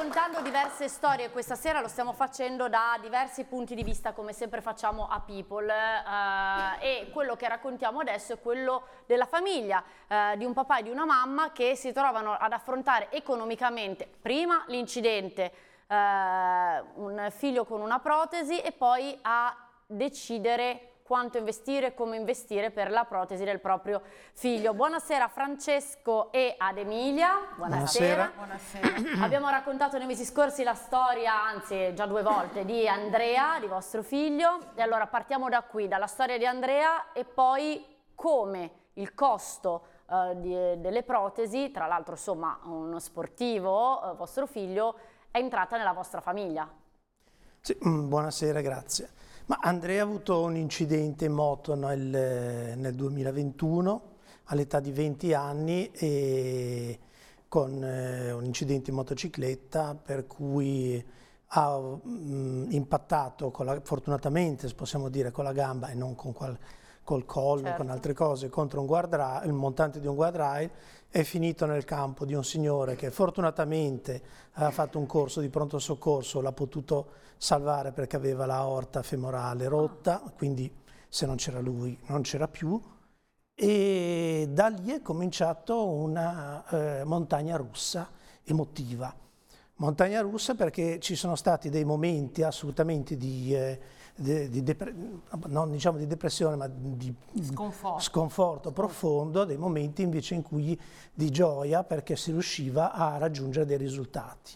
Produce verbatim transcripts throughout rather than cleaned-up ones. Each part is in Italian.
raccontando diverse storie, questa sera lo stiamo facendo da diversi punti di vista, come sempre facciamo a People, eh, e quello che raccontiamo adesso è quello della famiglia, eh, di un papà e di una mamma che si trovano ad affrontare economicamente prima l'incidente, eh, un figlio con una protesi, e poi a decidere quanto investire, come investire per la protesi del proprio figlio. Buonasera Francesco e ad Emilia. Buonasera. Buonasera. Buonasera. Abbiamo raccontato nei mesi scorsi la storia, anzi già due volte, di Andrea, di vostro figlio. E allora partiamo da qui, dalla storia di Andrea, e poi come il costo eh, di, delle protesi, tra l'altro insomma uno sportivo, eh, vostro figlio, è entrata nella vostra famiglia. Sì, buonasera, grazie. Ma Andrea ha avuto un incidente in moto nel, nel duemilaventuno, all'età di venti anni, e con eh, un incidente in motocicletta per cui ha mh, impattato, con la, fortunatamente possiamo dire con la gamba e non con qual, col collo, certo, con altre cose, contro un guardrail, il montante di un guardrail. È finito nel campo di un signore che fortunatamente aveva fatto un corso di pronto soccorso, l'ha potuto salvare perché aveva l'aorta femorale rotta, quindi se non c'era lui non c'era più, e da lì è cominciato una eh, montagna russa emotiva. Montagna russa perché ci sono stati dei momenti assolutamente di, eh, di, di, depre non diciamo di depressione, ma di sconforto, sconforto profondo, dei momenti invece in cui di gioia perché si riusciva a raggiungere dei risultati.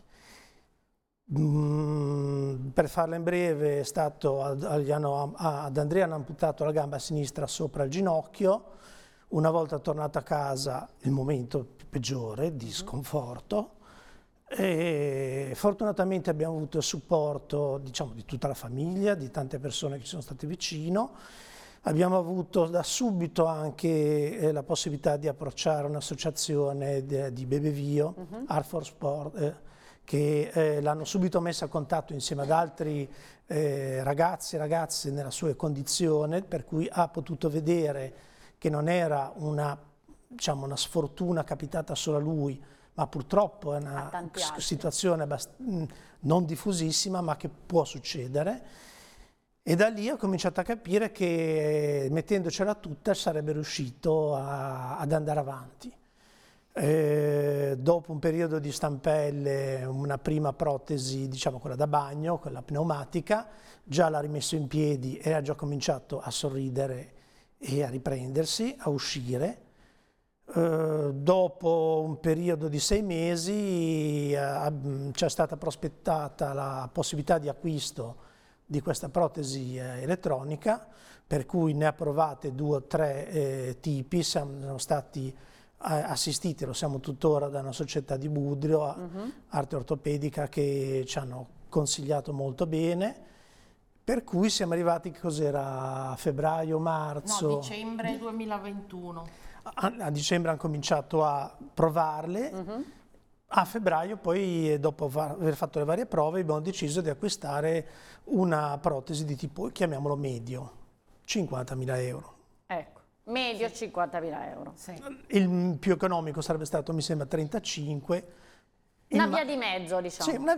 Mm, per farla in breve, è stato, ad, hanno, ad Andrea hanno amputato la gamba sinistra sopra il ginocchio. Una volta tornato a casa, il momento peggiore di sconforto. E fortunatamente abbiamo avuto il supporto, diciamo, di tutta la famiglia, di tante persone che ci sono state vicino. Abbiamo avuto da subito anche eh, la possibilità di approcciare un'associazione di, di Bebevio, uh-huh. Art for Sport, eh, che eh, l'hanno subito messa a contatto insieme ad altri eh, ragazzi e ragazze nella sua condizione, per cui ha potuto vedere che non era una, diciamo, una sfortuna capitata solo a lui, ma purtroppo è una situazione non diffusissima, ma che può succedere. E da lì ho cominciato a capire che mettendocela tutta sarebbe riuscito a, ad andare avanti. Eh, dopo un periodo di stampelle, una prima protesi, diciamo quella da bagno, quella pneumatica, già l'ha rimesso in piedi e ha già cominciato a sorridere e a riprendersi, a uscire. Uh, dopo un periodo di sei mesi uh, ci è stata prospettata la possibilità di acquisto di questa protesi eh, elettronica, per cui ne ha provate due o tre eh, tipi, siamo stati eh, assistiti, lo siamo tuttora, da una società di Budrio, uh-huh. Arte Ortopedica, che ci hanno consigliato molto bene, per cui siamo arrivati, cos'era, a febbraio, marzo? No, dicembre duemilaventuno. A dicembre hanno cominciato a provarle, uh-huh. A febbraio poi, dopo aver fatto le varie prove, abbiamo deciso di acquistare una protesi di tipo, chiamiamolo medio, cinquantamila euro. Ecco, medio sì. cinquantamila euro. Sì. Il più economico sarebbe stato, mi sembra, trentacinque. Una via di mezzo, diciamo. Sì, una